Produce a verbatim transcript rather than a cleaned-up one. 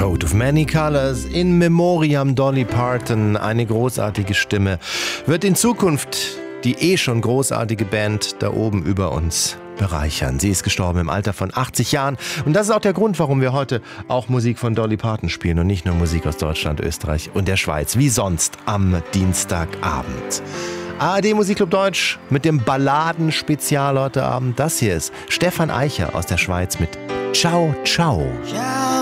Coat of Many Colors, in Memoriam Dolly Parton, eine großartige Stimme, wird in Zukunft die eh schon großartige Band da oben über uns bereichern. Sie ist gestorben im Alter von achtzig Jahren und das ist auch der Grund, warum wir heute auch Musik von Dolly Parton spielen und nicht nur Musik aus Deutschland, Österreich und der Schweiz, wie sonst am Dienstagabend. A R D Musikclub Deutsch mit dem Balladen-Spezial heute Abend. Das hier ist Stefan Eicher aus der Schweiz mit Ciao, Ciao. Ciao.